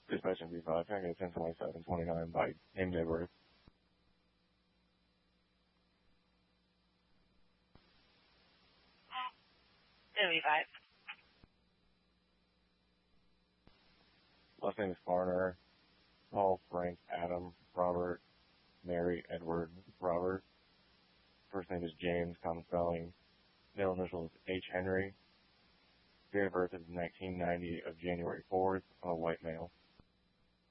Dispatch MV5, can I get 102729 by name date of birth? MV5. Last name is Farner, Paul, Frank, Adam, Robert, Mary, Edward, Robert. First name is James, common spelling. Middle initial is H. Henry. Date of birth is 1990 of January 4th, a white male.